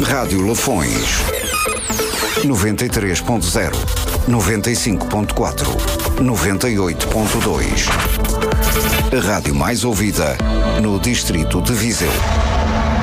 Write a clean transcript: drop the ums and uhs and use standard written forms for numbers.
Rádio Lafões 93.0, 95.4, 98.2. A rádio mais ouvida no distrito de Viseu.